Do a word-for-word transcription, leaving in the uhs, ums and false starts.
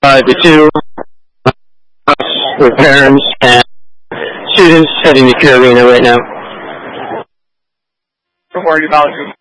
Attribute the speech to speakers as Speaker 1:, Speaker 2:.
Speaker 1: uh, the two with parents and students heading to Pure Arena right now.
Speaker 2: Don't worry about it.